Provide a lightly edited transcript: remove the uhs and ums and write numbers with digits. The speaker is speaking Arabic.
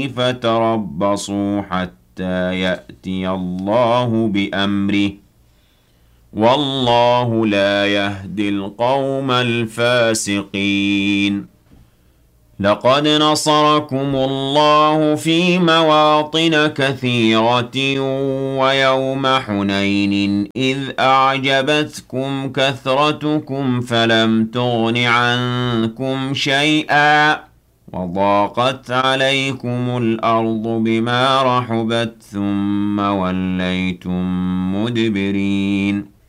فتربصوا حتى يأتي الله بأمره والله لا يهدي القوم الفاسقين لقد نصركم الله في مواطن كثيرة ويوم حنين إذ أعجبتكم كثرتكم فلم تغن عنكم شيئا وضاقت عليكم الأرض بما رحبت ثم وليتم مدبرين